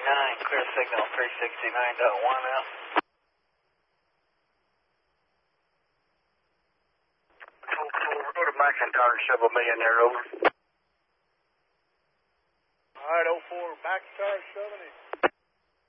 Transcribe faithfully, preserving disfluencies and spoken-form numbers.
nine, clear signal three sixty-nine point one out. Go to McIntyre, several million there, over. All right, oh four, McIntyre, seventy.